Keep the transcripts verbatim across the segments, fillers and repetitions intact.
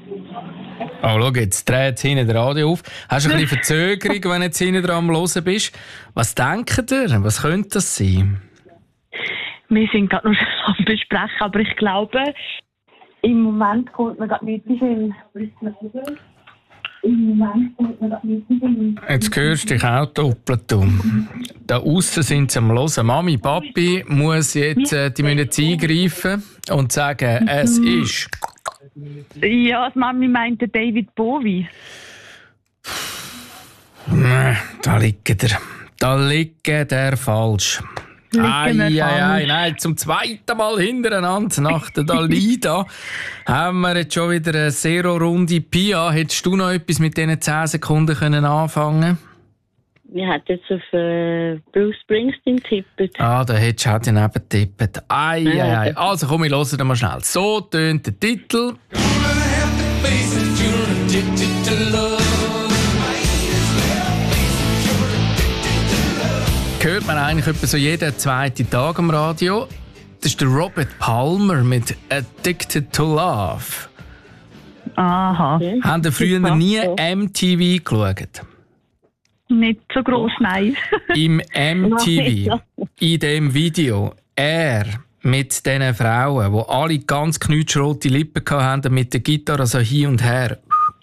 Oh, schau, jetzt dreht jetzt hinten das Radio auf. Hast du ein bisschen Verzögerung, wenn du jetzt hinten dran am Hören bist? Was denkt ihr? Was könnte das sein? Wir sind gerade noch am Besprechen, aber ich glaube, im Moment kommt man gerade nicht in den Im Moment kommt man gerade nicht in den Jetzt hörst du dich auch doppelt um. Da aussen sind sie am Hören. Mami, Papi muss jetzt, äh, die müssen jetzt eingreifen und sagen, es ist... Ja, die Mami meinte David Bowie. Da liegt er. Da liegt der falsch. Ei, ei, ei, nein, zum zweiten Mal hintereinander nach der Dalida haben wir jetzt schon wieder eine Zero-Runde. Pia, hättest du noch etwas mit diesen zehn Sekunden können anfangen? Wir hatten jetzt auf äh, Bruce Springsteen tippt. Ah, da hättest du auch daneben getippt. Ei, ei, ei. Also komm, wir hören mal schnell. So tönt der Titel. Hört man eigentlich etwa so jeden zweiten Tag am Radio. Das ist der Robert Palmer mit «Addicted to Love». Aha. Okay. Haben ihr früher noch nie M T V geschaut? Nicht so gross, nein. Im M T V, in dem Video, er mit diesen Frauen, die alle ganz knutschrote Lippen hatten, mit der Gitarre so hin und her.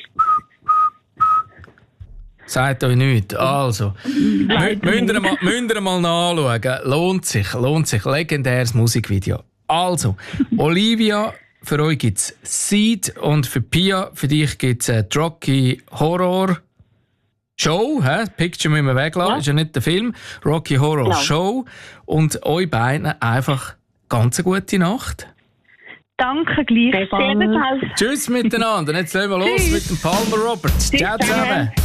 Sagt euch nichts. Also, müsst ihr mal, müsst ihr mal nachschauen. Lohnt sich, lohnt sich. Legendäres Musikvideo. Also, Olivia, für euch gibt es Seed und für Pia, für dich gibt es eine Rocky Horror Show. He? Picture müssen wir weglassen, ja. Ist ja nicht der Film. Rocky Horror ja. Show. Und euch beiden einfach ganz eine gute Nacht. Danke, gleichfalls. Tschüss miteinander. Und jetzt legen wir los mit dem Palmer Robert. Ciao zusammen.